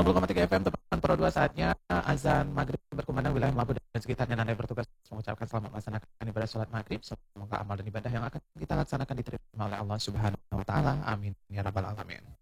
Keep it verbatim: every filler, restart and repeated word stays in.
puluh koma tiga F M teman Pro dua, saatnya azan maghrib berkumandang wilayah Lampung dan sekitarnya. Anda bertugas mengucapkan selamat melaksanakan ibadah sholat maghrib. Semoga amal dan ibadah yang akan kita laksanakan diterima oleh Allah Subhanahu wa taala. Amin ya rabbal alamin.